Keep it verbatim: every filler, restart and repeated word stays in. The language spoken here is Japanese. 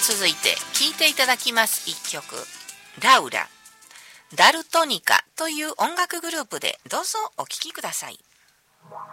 続いて聴いていただきます一曲、ラウラ、ダルトニカという音楽グループでどうぞお聴きください。